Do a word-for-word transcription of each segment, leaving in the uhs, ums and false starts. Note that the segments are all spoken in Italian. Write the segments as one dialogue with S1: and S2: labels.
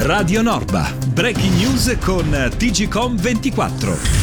S1: Radio Norba, breaking news con T G Com ventiquattro.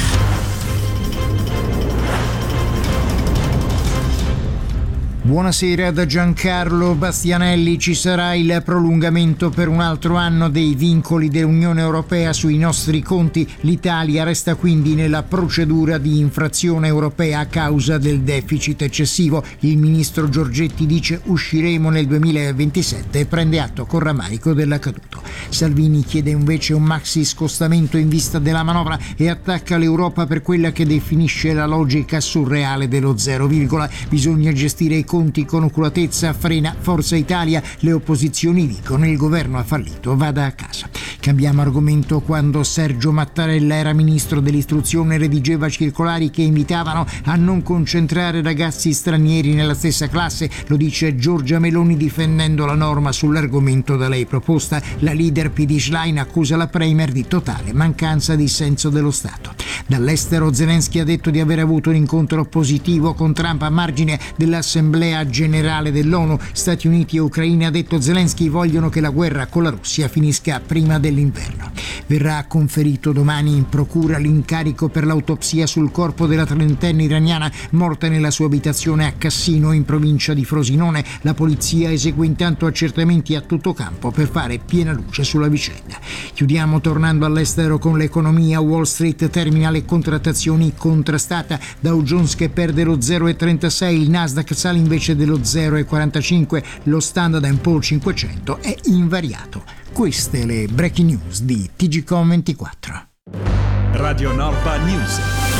S2: Buonasera da Giancarlo Bastianelli. Ci sarà il prolungamento per un altro anno dei vincoli dell'Unione Europea sui nostri conti. L'Italia resta quindi nella procedura di infrazione europea a causa del deficit eccessivo. Il ministro Giorgetti dice usciremo nel duemilaventisette e prende atto con rammarico dell'accaduto. Salvini chiede invece un maxi scostamento in vista della manovra e attacca l'Europa per quella che definisce la logica surreale dello zero virgola. Bisogna gestire i conti con oculatezza, frena Forza Italia, le opposizioni dicono il governo ha fallito, vada a casa. Cambiamo argomento. Quando Sergio Mattarella era ministro dell'istruzione redigeva circolari che invitavano a non concentrare ragazzi stranieri nella stessa classe, lo dice Giorgia Meloni difendendo la norma sull'argomento da lei proposta. La leader P D Schlein accusa la Premier di totale mancanza di senso dello Stato. Dall'estero Zelensky ha detto di aver avuto un incontro positivo con Trump a margine dell'Assemblea Generale dell'ONU. Stati Uniti e Ucraina, ha detto Zelensky, vogliono che la guerra con la Russia finisca prima dell'inverno. Verrà conferito domani in procura l'incarico per l'autopsia sul corpo della trentenne iraniana morta nella sua abitazione a Cassino in provincia di Frosinone. La polizia esegue intanto accertamenti a tutto campo per fare piena luce sulla vicenda. Chiudiamo tornando all'estero con l'economia. Wall Street termina le contrattazioni contrastata. Dow Jones che perde lo zero virgola trentasei, il Nasdaq sale invece dello zero virgola quarantacinque, lo Standard and Poor's cinquecento è invariato. Queste le breaking news di T G Com ventiquattro.
S1: Radio Norba News.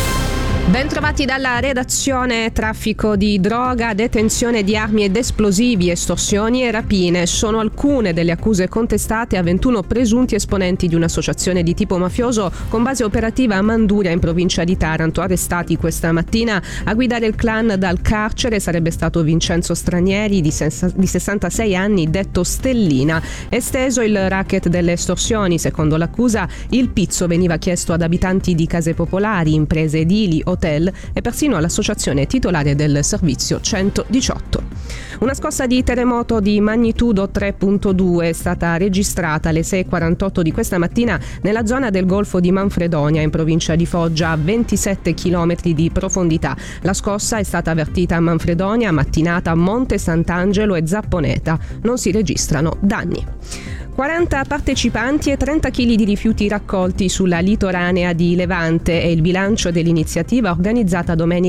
S3: Ben trovati dalla redazione. Traffico di droga, detenzione di armi ed esplosivi, estorsioni e rapine sono alcune delle accuse contestate a ventuno presunti esponenti di un'associazione di tipo mafioso con base operativa a Manduria in provincia di Taranto. Arrestati questa mattina a guidare il clan dal carcere sarebbe stato Vincenzo Stranieri di sessantasei anni, detto Stellina. Esteso il racket delle estorsioni, secondo l'accusa il pizzo veniva chiesto ad abitanti di case popolari, imprese edili, hotel e persino all'associazione titolare del servizio centodiciotto. Una scossa di terremoto di magnitudo tre virgola due è stata registrata alle sei e quarantotto di questa mattina nella zona del Golfo di Manfredonia in provincia di Foggia a ventisette chilometri di profondità. La scossa è stata avvertita a Manfredonia, Mattinata, Monte Sant'Angelo e Zapponeta. Non si registrano danni. quaranta partecipanti e trenta chili di rifiuti raccolti sulla litoranea di Levante è il bilancio dell'iniziativa organizzata domenica